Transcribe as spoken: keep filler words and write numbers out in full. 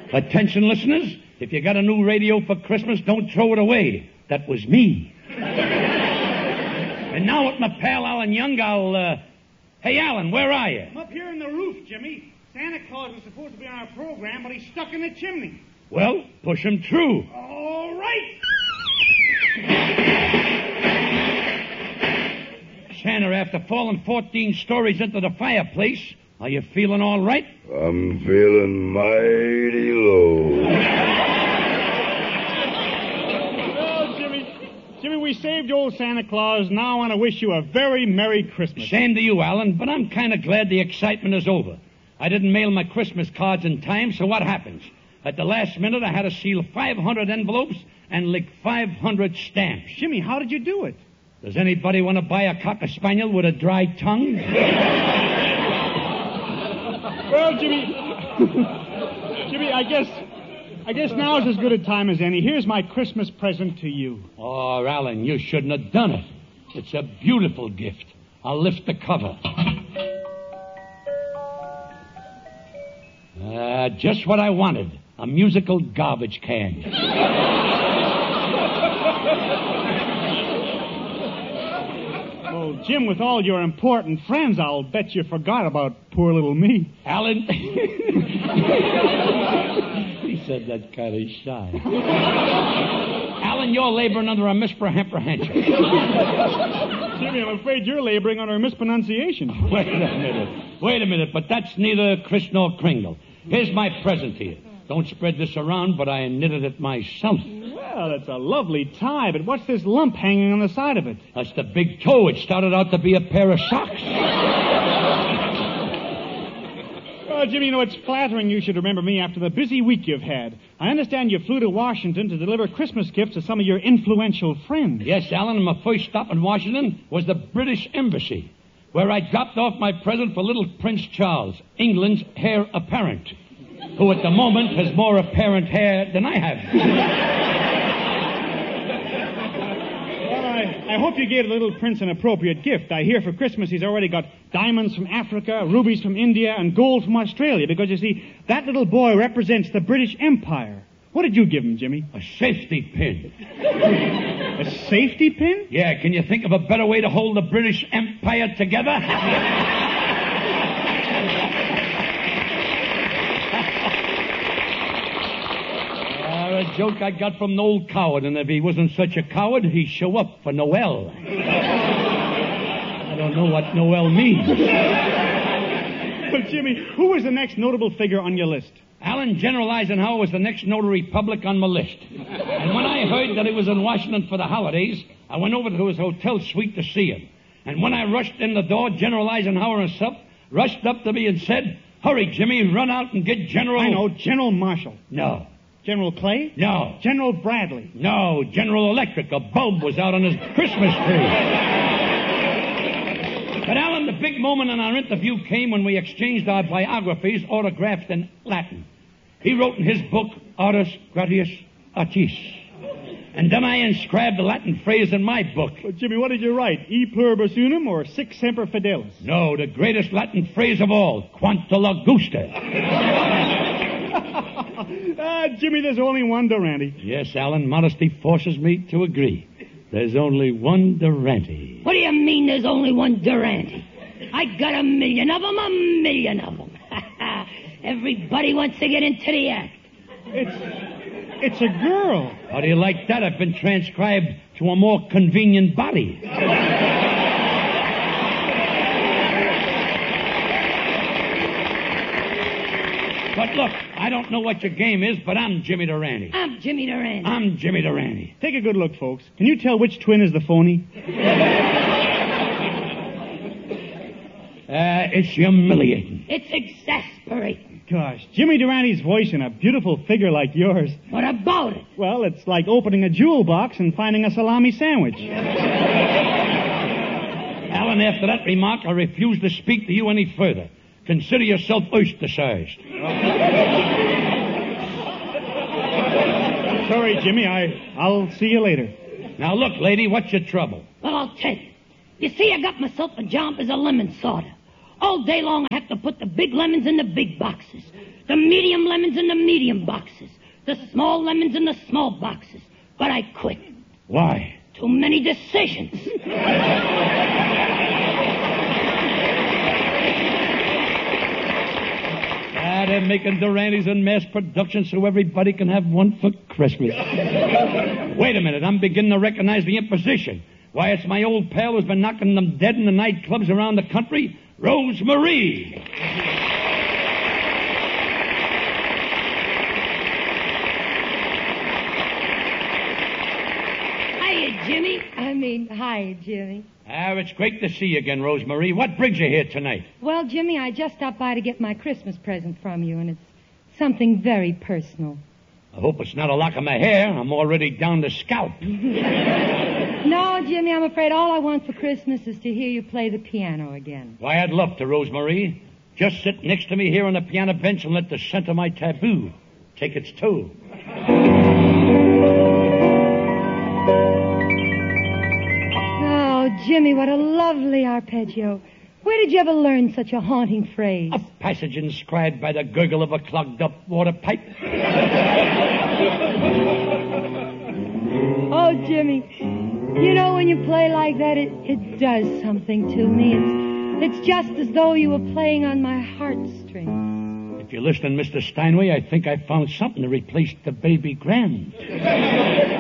Attention, listeners. If you got a new radio for Christmas, don't throw it away. That was me. And now with my pal Alan Young, I'll, uh... Hey, Alan, where are you? I'm up here on the roof, Jimmy. Santa Claus was supposed to be on our program, but he's stuck in the chimney. Well, push him through. All right. Santa, after falling fourteen stories into the fireplace, are you feeling all right? I'm feeling mighty low. Well, Jimmy, Jimmy, we saved old Santa Claus. Now I want to wish you a very Merry Christmas. Same to you, Alan, but I'm kind of glad the excitement is over. I didn't mail my Christmas cards in time, so what happens? At the last minute, I had to seal five hundred envelopes and lick five hundred stamps. Jimmy, how did you do it? Does anybody want to buy a cocker spaniel with a dry tongue? Well, Jimmy, Jimmy, I guess, I guess now's as good a time as any. Here's my Christmas present to you. Oh, Alan, you shouldn't have done it. It's a beautiful gift. I'll lift the cover. Uh, just what I wanted. A musical garbage can. Oh, Jim, with all your important friends, I'll bet you forgot about poor little me. Alan... He said that kind of shy. Alan, you're laboring under a misapprehension. Jimmy, I'm afraid you're laboring under a mispronunciation. Wait a minute. Wait a minute, but that's neither Chris nor Kringle. Here's my present to you. Don't spread this around, but I knitted it myself. Well, that's a lovely tie, but what's this lump hanging on the side of it? That's the big toe. It started out to be a pair of socks. Well, Jimmy, you know, it's flattering you should remember me after the busy week you've had. I understand you flew to Washington to deliver Christmas gifts to some of your influential friends. Yes, Alan, and my first stop in Washington was the British Embassy, where I dropped off my present for little Prince Charles, England's heir apparent, who at the moment has more apparent hair than I have. Well, I, I hope you gave the little prince an appropriate gift. I hear for Christmas he's already got diamonds from Africa, rubies from India, and gold from Australia, because, you see, that little boy represents the British Empire. What did you give him, Jimmy? A safety pin. A safety pin? Yeah, can you think of a better way to hold the British Empire together? A joke I got from Noel Coward, and if he wasn't such a coward, he'd show up for Noel. I don't know what Noel means. But, Jimmy, who was the next notable figure on your list? Alan, General Eisenhower was the next notary public on my list. And when I heard that he was in Washington for the holidays, I went over to his hotel suite to see him. And when I rushed in the door, General Eisenhower himself rushed up to me and said, "Hurry, Jimmy, run out and get General..." I know, General Marshall. No. General Clay? No. General Bradley? No. General Electric. A bulb was out on his Christmas tree. But, Alan, the big moment in our interview came when we exchanged our biographies autographed in Latin. He wrote in his book, Artus Gratius Artis. And then I inscribed the Latin phrase in my book. Well, Jimmy, what did you write? E pluribus unum or Sic semper fidelis? No, the greatest Latin phrase of all, Quanta Laugusta. Ah, Jimmy, there's only one Durante. Yes, Alan, modesty forces me to agree. There's only one Durante. What do you mean there's only one Durante? I got a million of them, a million of them. Everybody wants to get into the act. It's, it's a girl. How do you like that? I've been transcribed to a more convenient body. But look, I don't know what your game is, but I'm Jimmy Durante. I'm Jimmy Durante. I'm Jimmy Durante. Take a good look, folks. Can you tell which twin is the phony? Uh, it's humiliating. It's exasperating. Gosh, Jimmy Durante's voice and a beautiful figure like yours. What about it? Well, it's like opening a jewel box and finding a salami sandwich. Alan, after that remark, I refuse to speak to you any further. Consider yourself ostracized. Sorry, Jimmy. I, I'll see you later. Now, look, lady, what's your trouble? Well, I'll tell you. You see, I got myself a job as a lemon sorter. All day long I have to put the big lemons in the big boxes, the medium lemons in the medium boxes, the small lemons in the small boxes. But I quit. Why? Too many decisions. Ah, they're making Durantes in mass production so everybody can have one for Christmas. Wait a minute, I'm beginning to recognize the imposition. Why, it's my old pal who's been knocking them dead in the nightclubs around the country, Rose Marie. Hiya, Jimmy. I mean, hi, Jimmy. Ah, it's great to see you again, Rose Marie. What brings you here tonight? Well, Jimmy, I just stopped by to get my Christmas present from you, and it's something very personal. I hope it's not a lock of my hair. I'm already down to scalp. No, Jimmy, I'm afraid all I want for Christmas is to hear you play the piano again. Why, I'd love to, Rose Marie. Just sit next to me here on the piano bench and let the scent of my taboo take its toll. Oh, Jimmy, what a lovely arpeggio. Where did you ever learn such a haunting phrase? A passage inscribed by the gurgle of a clogged-up water pipe. Oh, Jimmy, you know, when you play like that, it, it does something to me. It's, it's just as though you were playing on my heartstrings. If you're listening, Mister Steinway, I think I found something to replace the baby grand.